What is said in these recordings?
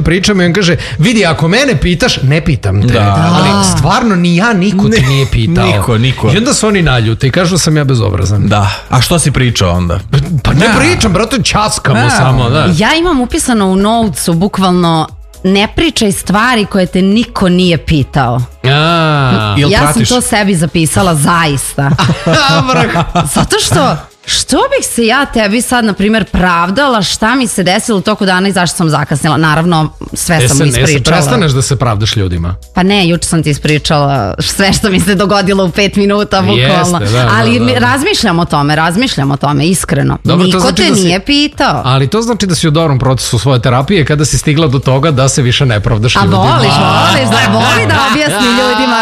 pričamo i on kaže, vidi, ako mene pitaš, ne pitam te. Ali stvarno ni ja, niko ti nije pitao. Niko. I onda su oni naljute i kažu sam ja bezobrazan. Da. A što si pričao onda? Pa ne pričam, brate, časkamo samo. Da. Ja imam upisano u notesu, bukvalno, ne pričaj stvari koje te niko nije pitao. Ja sam to sebi zapisala zaista. Zato što bih se ja tebi sad, na primjer, pravdala šta mi se desilo u toku dana i zašto sam zakasnila. Naravno, sve sam ispričala. Prestaneš da se pravdaš ljudima? Pa ne, juče sam ti ispričala sve što mi se dogodilo u 5 minuta, bukvalno. Ali razmišljam o tome, iskreno. Niko te nije pitao. Ali to znači da si u dobrom procesu svoje terapije kada si stigla do toga da se više ne pravdaš ljudima. A voli da objasni ljudima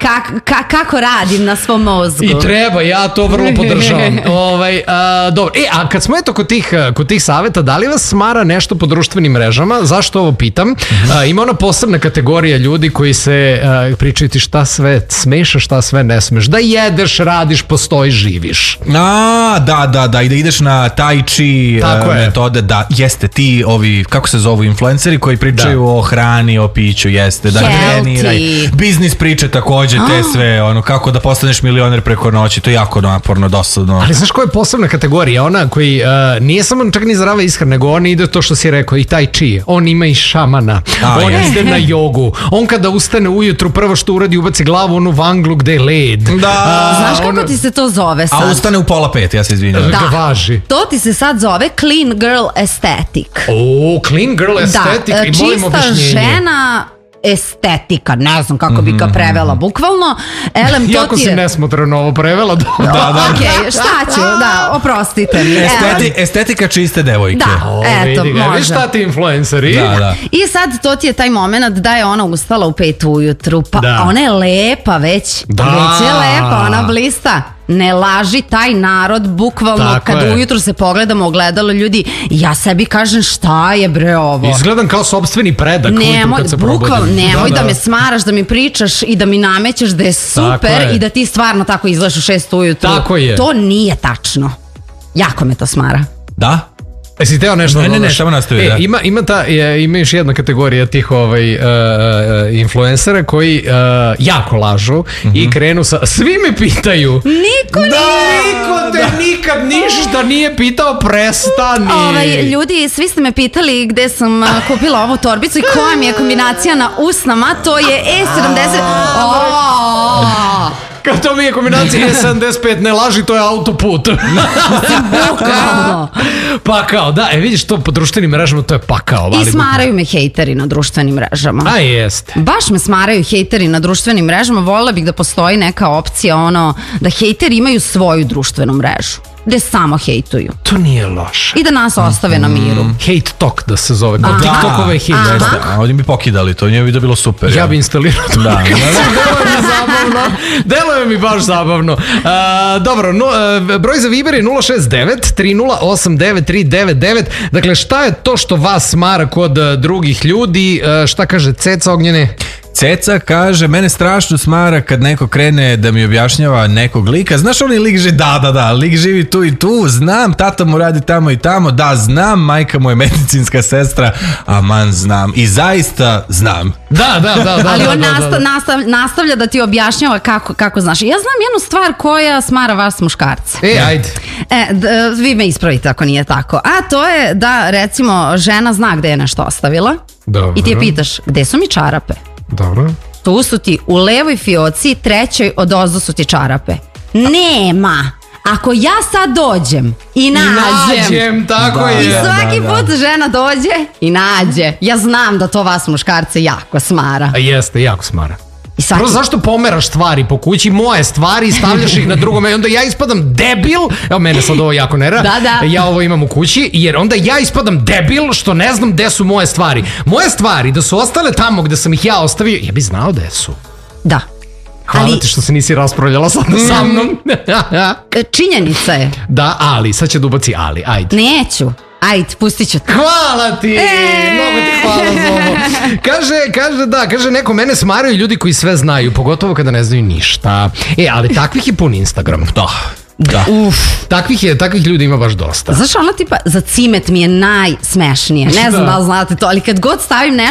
kako radim na svom mozgu. I treba, ja to vrlo podržavam. Dobro. A kad smo eto kod tih saveta, da li vas smara nešto po društvenim mrežama? Zašto ovo pitam? Ima ona posebna kategorija ljudi koji se pričaju ti šta sve smeš, a šta sve ne smeš. Da jedeš, radiš, postojiš, živiš. Da, i da ideš na tai chi metode, da, jeste ti ovi, kako se zovu, influenceri koji pričaju o hrani, o piću, jeste, da treniraj. Biznis priče takođe, te sve, ono, kako da postaneš milioner preko noći, to je jako naporno, dosadno. Ali znaš koja je posebna kategorija, ona koji nije samo čak ni zdrava ishrana, nego on ide to što si rekao, i tai chi, on ima i šamana, on ide na jogu, on kada ustane ujutru prvo što uradi, ubaci glavu onu vanglu gde je led. Znaš kako ti se to zove sad? A ustane u 4:30, ja se izvinjam. To ti se sad zove clean girl aesthetic. Clean girl aesthetic, i molim objašnjenje. Čista žena estetika, ne znam kako bi ga prevela bukvalno. Jako si nesmotreno ovo prevela. Ok, šta ću, oprostite mi. Estetika čiste devojke. Da, eto, može. Šta ti influenceri? I sad to ti je taj moment da je ona ustala u 5 ujutru, pa ona je lepa već. Već je lepa, ona blista. Ne laži, taj narod bukvalno kad ujutru se pogledamo ogledalo, ljudi, ja sebi kažem šta je bre ovo. Izgledam kao sopstveni predak ujutru kad se probudim. Nemoj da me smaraš, da mi pričaš i da mi namećeš da je super i da ti stvarno tako izgledaš u 6 ujutru. Tako je. To nije tačno. Jako me to smara. Da? Jesi teo nešto? Ne, samo nastavi. Ima još jedna kategorija tih influencera koji jako lažu i krenu sa, svi me pitaju. Niko te nikad ništa nije pitao, prestani. Ljudi, svi ste me pitali gde sam kupila ovu torbicu i koja mi je kombinacija na usnama, to je E70. To mi je kombinacija E75, ne laži, to je autoput. Pakao, da, vidiš to po društvenim mrežama, to je pakao. I smaraju me hejteri na društvenim mrežama. A jest. Baš me smaraju hejteri na društvenim mrežama, voljela bih da postoji neka opcija, da hejteri imaju svoju društvenu mrežu, gde samo hejtuju. To nije loše. I da nas ostave na miru. Hate talk da se zove, kao TikTokove hejt. Ovdje bi pokidali to, njoj bi da bilo super. Ja bi instalirao to. Deluje mi baš zabavno. Dobro, broj za Viber je 069-3089-399. Dakle, šta je to što vas smara kod drugih ljudi? Šta kaže Ceca Ognjene? Ceca kaže, mene strašno smara kad neko krene da mi objašnjava nekog lika. Znaš onaj lik živi, da, lik živi tu i tu, znam, tata mu radi tamo i tamo, da, znam, majka mu je medicinska sestra, aman znam, i zaista znam. Da. Ali on nastavlja da ti objašnjava kako znaš. Ja znam jednu stvar koja smara vas muškarce. Ajde. Vi me ispravite ako nije tako. A to je da, recimo, žena zna gde je nešto ostavila. Dobro. I ti je pitaš, gde su mi čarape? Dobro. Tu su ti u levoj fioci, trećoj odozdo su ti čarape. Nema. Ako ja sad dođem i nađem, tako je. I svaki put žena dođe i nađe. Ja znam da to vas muškarce jako smara. Jeste, jako smara. Prvo, zašto pomeraš stvari po kući, moje stvari, i stavljaš ih na drugom, i onda ja ispadam debil, evo mene sad ovo jako nera, ja ovo imam u kući, jer onda ja ispadam debil što ne znam gde su moje stvari. Moje stvari da su ostale tamo gde sam ih ja ostavio, ja bih znao gde su. Da. Hvala ti što se nisi raspravljala sad sa mnom. Činjenica je. Da, ali, sad će da ubaci ali, ajde. Neću. Ajde, pustit ću te. Hvala ti, mnogo ti hvala za ovo. Kaže neko, mene smaraju ljudi koji sve znaju, pogotovo kada ne znaju ništa. Ali takvih je pun Instagram. Da. Takvih ljudi ima baš dosta. Znaš, ono tipa za cimet mi je najsmešnije. Ne znam da li znate to, ali kad god stavim nešto